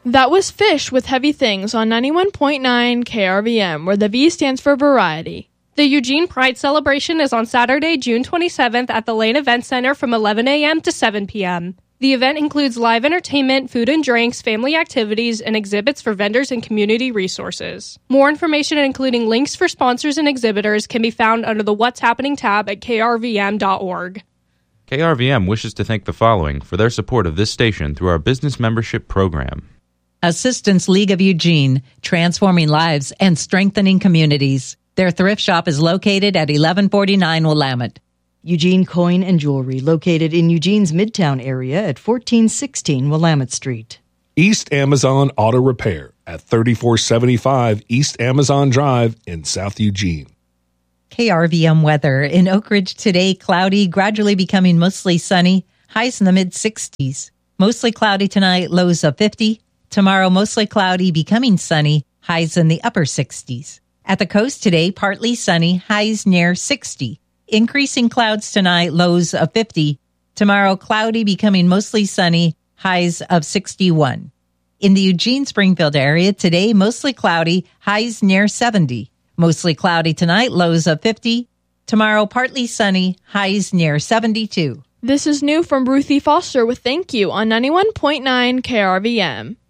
That was Fish with Heavy Things on 91.9 KRVM, where the V stands for variety. The Eugene Pride Celebration is on Saturday, June 27th at the Lane Event Center from 11 a.m. to 7 p.m. The event includes live entertainment, food and drinks, family activities, and exhibits for vendors and community resources. More information, including links for sponsors and exhibitors, can be found under the What's Happening tab at krvm.org. KRVM wishes to thank the following for their support of this station through our business membership program. Assistance League of Eugene, transforming lives and strengthening communities. Their thrift shop is located at 1149 Willamette. Eugene Coin and Jewelry, located in Eugene's Midtown area at 1416 Willamette Street. East Amazon Auto Repair at 3475 East Amazon Drive in South Eugene. KRVM weather. In Oak Ridge today, cloudy, gradually becoming mostly sunny, highs in the mid-60s. Mostly cloudy tonight, lows of 50. Tomorrow, mostly cloudy, becoming sunny, highs in the upper 60s. At the coast today, partly sunny, highs near 60. Increasing clouds tonight, lows of 50. Tomorrow, cloudy, becoming mostly sunny, highs of 61. In the Eugene-Springfield area, today, mostly cloudy, highs near 70. Mostly cloudy tonight, lows of 50. Tomorrow, partly sunny, highs near 72. This is new from Ruthie Foster with Thank You on 91.9 KRVM.